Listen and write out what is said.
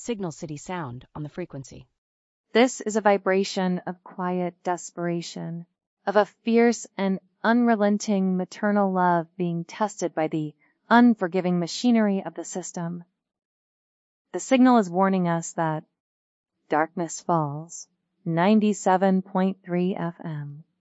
Signal City sound on the frequency. This is a vibration of quiet desperation, of a fierce and unrelenting maternal love being tested by the unforgiving machinery of the system. The signal is warning us that darkness falls. 97.3 FM.